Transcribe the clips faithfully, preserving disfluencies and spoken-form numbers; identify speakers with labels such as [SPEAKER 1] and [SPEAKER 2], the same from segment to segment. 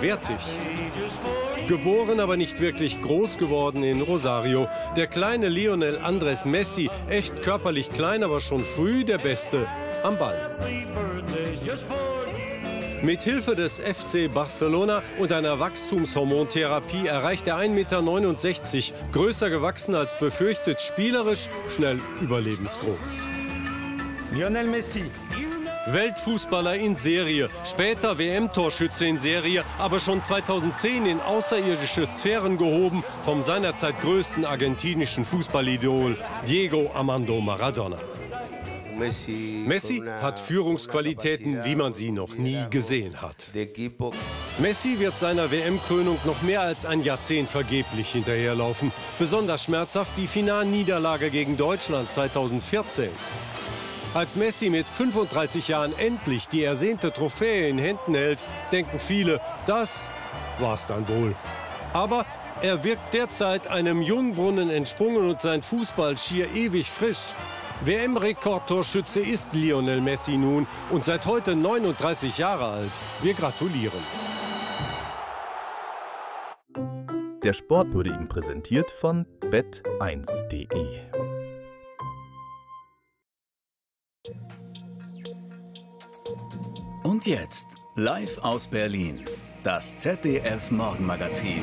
[SPEAKER 1] wertig. Geboren, aber nicht wirklich groß geworden in Rosario. Der kleine Lionel Andrés Messi, echt körperlich klein, aber schon früh der Beste am Ball. Mit Hilfe des F C Barcelona und einer Wachstumshormontherapie erreicht er ein Meter neunundsechzig, größer gewachsen als befürchtet, spielerisch schnell überlebensgroß.
[SPEAKER 2] Lionel Messi.
[SPEAKER 1] Weltfußballer in Serie, später W M-Torschütze in Serie, aber schon zweitausendzehn in außerirdische Sphären gehoben vom seinerzeit größten argentinischen Fußballidol Diego Armando Maradona. Messi hat Führungsqualitäten, wie man sie noch nie gesehen hat. Messi wird seiner W M-Krönung noch mehr als ein Jahrzehnt vergeblich hinterherlaufen. Besonders schmerzhaft die Finalniederlage gegen Deutschland zweitausendvierzehn. Als Messi mit fünfunddreißig Jahren endlich die ersehnte Trophäe in Händen hält, denken viele, das war's dann wohl. Aber er wirkt derzeit einem Jungbrunnen entsprungen und sein Fußball schier ewig frisch. W M-Rekordtorschütze ist Lionel Messi nun und seit heute neununddreißig Jahre alt. Wir gratulieren.
[SPEAKER 3] Der Sport wurde Ihnen präsentiert von bet eins punkt de.
[SPEAKER 4] Und jetzt, live aus Berlin, das Z D F-Morgenmagazin.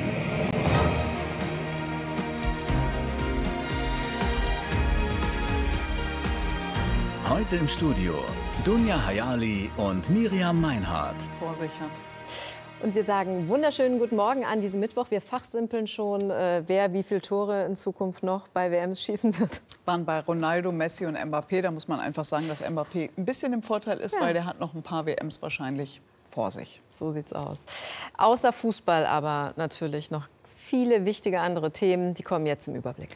[SPEAKER 4] Heute im Studio Dunja Hayali und Miriam Meinhardt.
[SPEAKER 5] Vor sich hat.
[SPEAKER 6] Und wir sagen wunderschönen guten Morgen an diesem Mittwoch. Wir fachsimpeln schon, äh, wer wie viele Tore in Zukunft noch bei W Ms schießen wird.
[SPEAKER 5] Waren bei Ronaldo, Messi und Mbappé. Da muss man einfach sagen, dass Mbappé ein bisschen im Vorteil ist, ja, weil der hat noch ein paar W Ms wahrscheinlich vor sich.
[SPEAKER 6] So sieht's aus. Außer Fußball aber natürlich noch viele wichtige andere Themen. Die kommen jetzt im Überblick.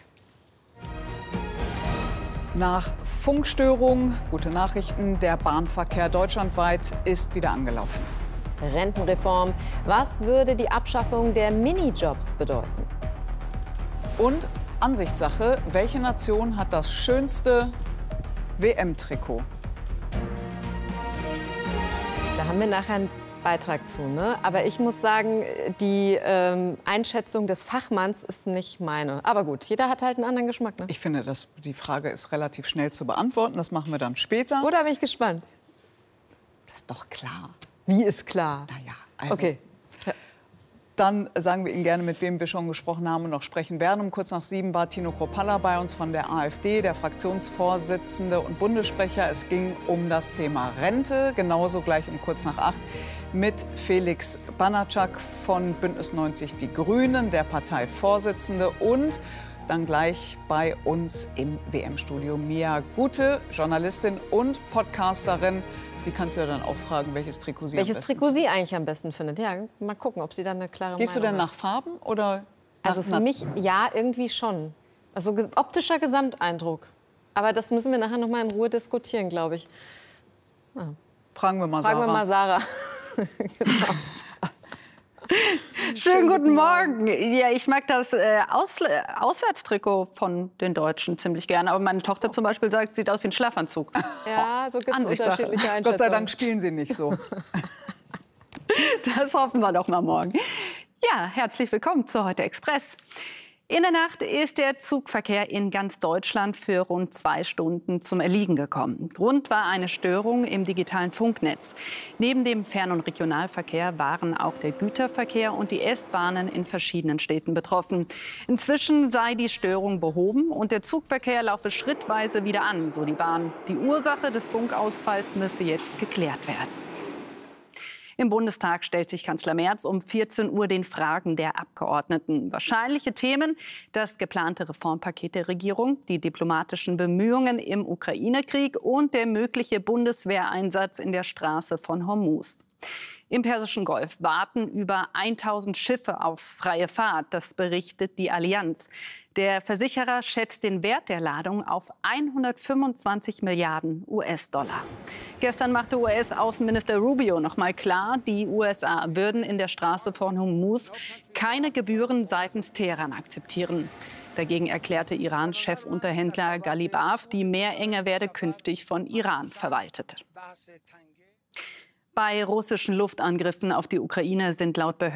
[SPEAKER 5] Nach Funkstörungen, gute Nachrichten, der Bahnverkehr deutschlandweit ist wieder angelaufen.
[SPEAKER 6] Rentenreform. Was würde die Abschaffung der Minijobs bedeuten?
[SPEAKER 5] Und Ansichtssache, welche Nation hat das schönste W M-Trikot?
[SPEAKER 6] Da haben wir nachher einen Beitrag zu, ne? Aber ich muss sagen, die ähm, Einschätzung des Fachmanns ist nicht meine. Aber gut, jeder hat halt einen anderen Geschmack, ne?
[SPEAKER 5] Ich finde, dass die Frage ist relativ schnell zu beantworten. Das machen wir dann später.
[SPEAKER 6] Oder bin ich gespannt?
[SPEAKER 5] Das ist doch klar.
[SPEAKER 6] Wie ist klar?
[SPEAKER 5] Na ja, also.
[SPEAKER 6] Okay.
[SPEAKER 5] Dann sagen wir Ihnen gerne, mit wem wir schon gesprochen haben und noch sprechen werden. Um kurz nach sieben war Tino Kropalla bei uns von der AfD, der Fraktionsvorsitzende und Bundessprecher. Es ging um das Thema Rente, genauso gleich um kurz nach acht mit Felix Banatschak von Bündnis neunzig Die Grünen, der Parteivorsitzende. Und dann gleich bei uns im W M-Studio Mia Gute, Journalistin und Podcasterin. Die kannst du ja dann auch fragen, welches Trikot sie
[SPEAKER 6] welches
[SPEAKER 5] am besten
[SPEAKER 6] Trikot sie eigentlich am besten findet. Ja, mal gucken, ob sie dann eine klare
[SPEAKER 5] Gehst
[SPEAKER 6] Meinung
[SPEAKER 5] du denn
[SPEAKER 6] hat.
[SPEAKER 5] nach Farben oder
[SPEAKER 6] Also
[SPEAKER 5] nach
[SPEAKER 6] für mich ja, irgendwie schon. Also ge- optischer Gesamteindruck. Aber das müssen wir nachher noch mal in Ruhe diskutieren, glaube ich. Ja.
[SPEAKER 5] Fragen wir mal
[SPEAKER 6] Fragen
[SPEAKER 5] Sarah.
[SPEAKER 6] wir mal Sarah. Genau.
[SPEAKER 7] Schönen guten Morgen. Ja, ich mag das äh, Aus Auswärtstrikot von den Deutschen ziemlich gerne. Aber meine Tochter zum Beispiel sagt, sieht aus wie ein Schlafanzug.
[SPEAKER 6] Ja, so gibt es
[SPEAKER 7] Ansichtssache.
[SPEAKER 6] unterschiedliche Einschätzungen.
[SPEAKER 5] Gott sei Dank spielen sie nicht so.
[SPEAKER 7] Das hoffen wir doch mal morgen. Ja, herzlich willkommen zu Heute Express. In der Nacht ist der Zugverkehr in ganz Deutschland für rund zwei Stunden zum Erliegen gekommen. Grund war eine Störung im digitalen Funknetz. Neben dem Fern- und Regionalverkehr waren auch der Güterverkehr und die S-Bahnen in verschiedenen Städten betroffen. Inzwischen sei die Störung behoben und der Zugverkehr laufe schrittweise wieder an, so die Bahn. Die Ursache des Funkausfalls müsse jetzt geklärt werden. Im Bundestag stellt sich Kanzler Merz um vierzehn Uhr den Fragen der Abgeordneten. Wahrscheinliche Themen: das geplante Reformpaket der Regierung, die diplomatischen Bemühungen im Ukraine-Krieg und der mögliche Bundeswehreinsatz in der Straße von Hormuz. Im Persischen Golf warten über tausend Schiffe auf freie Fahrt, das berichtet die Allianz. Der Versicherer schätzt den Wert der Ladung auf hundertfünfundzwanzig Milliarden U S-Dollar. Gestern machte U S-Außenminister Rubio noch mal klar, die U S A würden in der Straße von Hormuz keine Gebühren seitens Teheran akzeptieren. Dagegen erklärte Irans Chefunterhändler Ghalibaf, die Meerenge werde künftig von Iran verwaltet. Bei russischen Luftangriffen auf die Ukraine sind laut Behörden